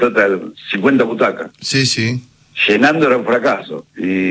total, 50 butacas. Sí, sí. Llenando era un fracaso.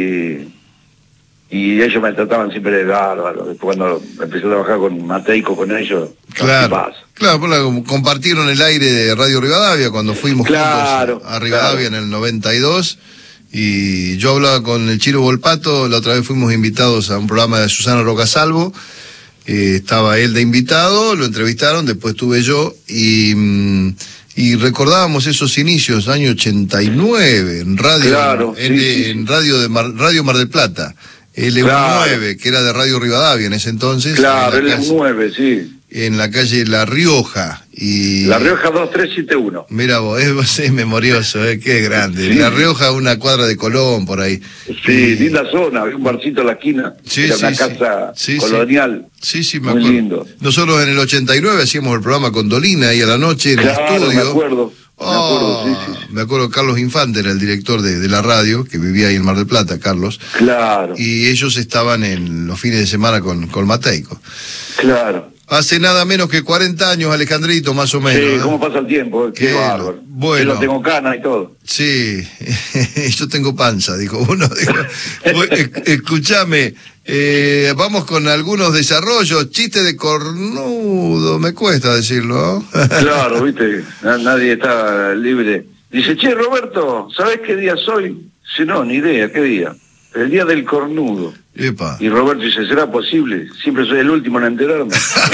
Y ellos me trataban siempre de bárbaro. Después cuando empecé a trabajar con Mateico, con ellos, claro, claro, compartieron el aire de Radio Rivadavia cuando fuimos juntos a Rivadavia en el 92, y yo hablaba con el Chiro Volpato. La otra vez fuimos invitados a un programa de Susana Rocasalvo, estaba él de invitado, lo entrevistaron, después estuve yo, y recordábamos esos inicios, año 89, en radio, en Radio Mar del Plata. L9, que era de Radio Rivadavia en ese entonces. Claro, L9, sí. En la calle La Rioja. La Rioja 2371. Mira vos, es memorioso, qué grande. Sí. La Rioja, una cuadra de Colón, por ahí. Sí, linda zona, había un barcito en la esquina. Sí, era sí, una casa colonial. Sí, me muy acuerdo. Lindo. Nosotros en el 89 hacíamos el programa con Dolina ahí a la noche en el estudio. Me acuerdo. Me acuerdo, Carlos Infante era el director de la radio, que vivía ahí en Mar del Plata, Carlos. Claro. Y ellos estaban en los fines de semana con Mateico. Claro. Hace nada menos que 40 años, Alejandrito, más o menos. Sí, cómo pasa el tiempo, qué bárbaro. Bueno. Yo tengo cana y todo. Sí, yo tengo panza, dijo uno. Escúchame, vamos con algunos desarrollos. Chiste de cornudo, me cuesta decirlo, ¿no? Claro, viste, nadie está libre. Dice, che, Roberto, ¿sabés qué día soy? Dice, no, ni idea, ¿qué día? El día del cornudo. Epa. Y Roberto dice, ¿será posible? Siempre soy el último en enterarme.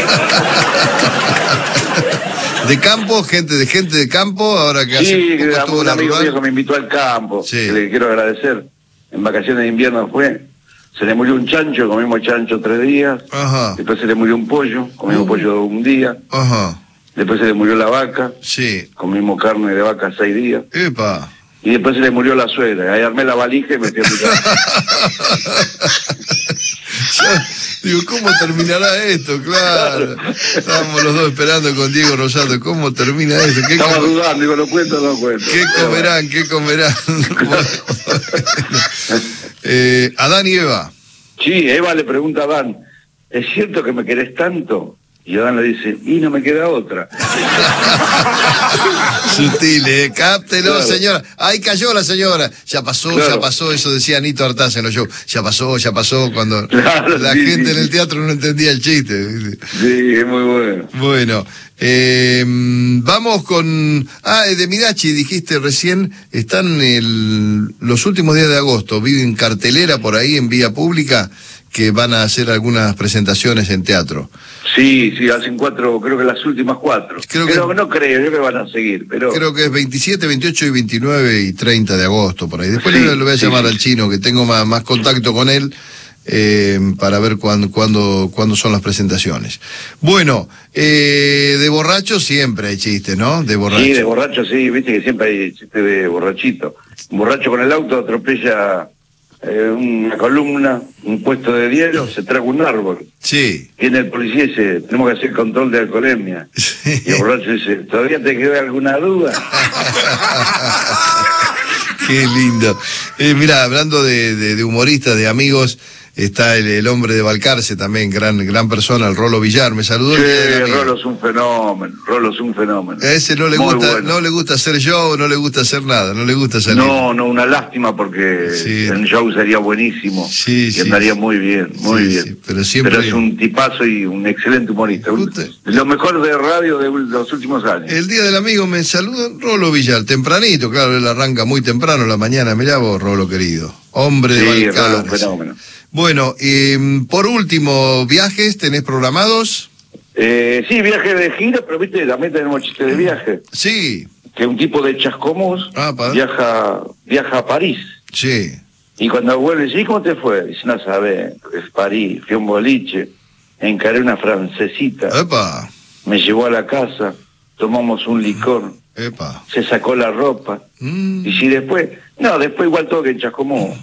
¿De campo? ¿Gente de campo? Ahora que sí, un amigo mío que me invitó al campo, sí. Que le quiero agradecer. En vacaciones de invierno se le murió un chancho, comimos chancho 3 días. Ajá. Después se le murió un pollo, comimos pollo un día. Ajá. Después se le murió la vaca. Sí. Comimos carne de vaca 6 días. Epa. Y después se le murió la suegra. Ahí armé la valija y me fui a mi casa. Digo, ¿cómo terminará esto? Claro. Estábamos los dos esperando con Diego Rosato. ¿Cómo termina esto? Estaba dudando, digo, ¿lo cuento o no cuento? ¿Qué comerán? Adán y Eva. Sí, Eva le pregunta a Adán, ¿es cierto que me querés tanto? Y Adán le dice, y no me queda otra. Sutil, cáptelo, claro. Señora. Ahí cayó la señora. Ya pasó, eso decía Anito Artaza en los shows. Ya pasó, cuando la gente en el teatro no entendía el chiste. Sí, es muy bueno. Bueno, vamos con... de Mirachi, dijiste recién, están los últimos días de agosto, viven cartelera por ahí en vía pública, que van a hacer algunas presentaciones en teatro. Sí, hacen 4, creo que las últimas 4. No creo que van a seguir, pero... Creo que es 27, 28 y 29 y 30 de agosto, por ahí. Después le voy a llamar al chino, que tengo más contacto con él, para ver cuándo son las presentaciones. Bueno, de borracho siempre hay chistes, ¿no? De borracho. Sí, de borracho sí, viste que siempre hay chiste de borrachito. Un borracho con el auto atropella una columna, un puesto de hielo, se traga un árbol. Sí. Viene el policía y dice, tenemos que hacer control de alcoholemia. Sí. Y el borracho dice, ¿todavía te queda alguna duda? Qué lindo. Mira, hablando de humoristas, de amigos, está el hombre de Balcarce también, gran persona, el Rolo Villar, me saludó. Sí, el Rolo es un fenómeno. A ese no le gusta hacer show, no le gusta hacer nada, no le gusta salir. No, una lástima porque el show sería buenísimo y andaría muy bien. Sí, pero es un tipazo y un excelente humorista. Lo mejor de radio de los últimos años. El día del amigo me saluda Rolo Villar, tempranito, claro, él arranca muy temprano la mañana, mirá vos, Rolo querido, hombre de Balcarce. Rolo, un fenómeno. Bueno, por último, ¿viajes tenés programados? Sí, viaje de gira, pero viste, también tenemos chiste de viaje. Sí. Que un tipo de Chascomús viaja a París. Sí. Y cuando vuelve, ¿sí? ¿Cómo te fue? Dice, no sabés, es París, fui a un boliche, encaré una francesita. Epa. Me llevó a la casa, tomamos un licor. Epa. Se sacó la ropa. Y si después... No, después igual todo que en Chascomús.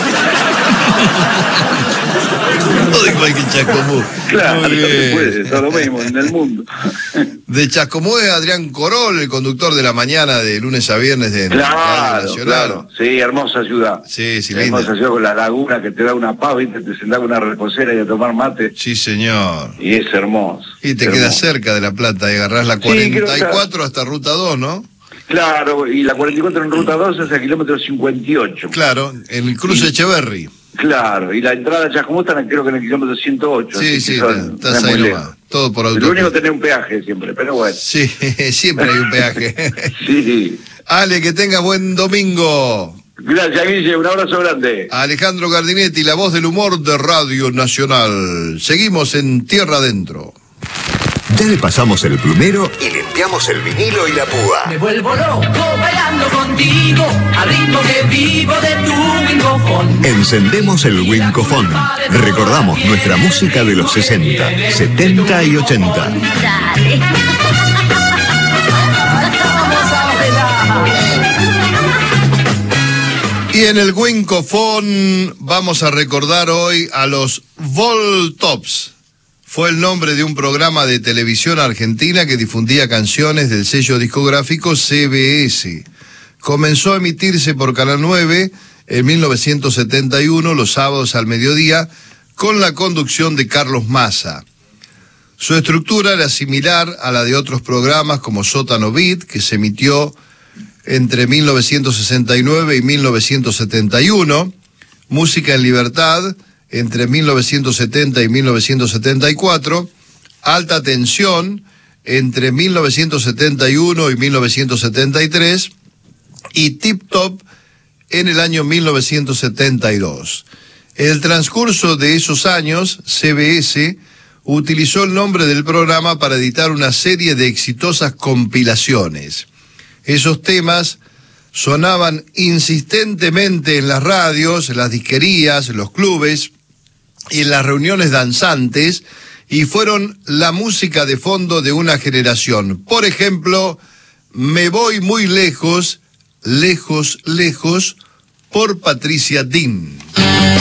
Todo igual que en Chascomús. Claro, no se puede, todo lo mismo en el mundo. De Chascomús es Adrián Corol, el conductor de la mañana de lunes a viernes de Radio Nacional. Claro. Sí, hermosa ciudad. Sí, hermosa ciudad con la laguna que te da una paz, ¿viste? Te sentás con una reposera y a tomar mate. Sí, señor. Y es hermoso. Y te queda cerca de La Plata y agarrás la 44 hasta Ruta 2, ¿no? Claro, y la 44 en ruta 2 es a kilómetro 58. Claro, en el cruce Echeverri. Claro, y la entrada a Chascomús está creo que en el kilómetro 108. Sí, estás ahí nomás, todo por auto. Lo único es tener un peaje siempre, pero bueno. Sí, siempre hay un peaje. Sí. Ale, que tengas buen domingo. Gracias, Guille, un abrazo grande. Alejandro Gardinetti, la voz del humor de Radio Nacional. Seguimos en Tierra Adentro. Ya le pasamos el plumero y limpiamos el vinilo y la púa. Me vuelvo loco bailando contigo, al ritmo que vivo de tu Wincofon. Encendemos el Wincofon. Recordamos nuestra música de los 60, 70 y 80. Dale. Y en el Wincofon vamos a recordar hoy a los Voltops. Fue el nombre de un programa de televisión argentina que difundía canciones del sello discográfico CBS. Comenzó a emitirse por Canal 9 en 1971, los sábados al mediodía, con la conducción de Carlos Massa. Su estructura era similar a la de otros programas como Sótano Beat, que se emitió entre 1969 y 1971, Música en Libertad, entre 1970 y 1974, Alta Tensión, entre 1971 y 1973, y Tip Top, en el año 1972. En el transcurso de esos años, CBS utilizó el nombre del programa para editar una serie de exitosas compilaciones. Esos temas sonaban insistentemente en las radios, en las disquerías, en los clubes y en las reuniones danzantes, y fueron la música de fondo de una generación. Por ejemplo, Me voy muy lejos, lejos, lejos, por Patricia Dean.